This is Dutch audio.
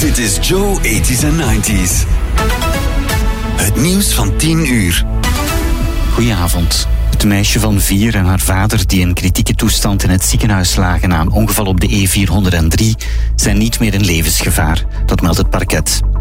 Dit is Joe 80s en 90s. Het nieuws van 10 uur. Goedenavond. Het meisje van 4 en haar vader, die in kritieke toestand in het ziekenhuis lagen na een ongeval op de E403, zijn niet meer in levensgevaar. Dat meldt het parket.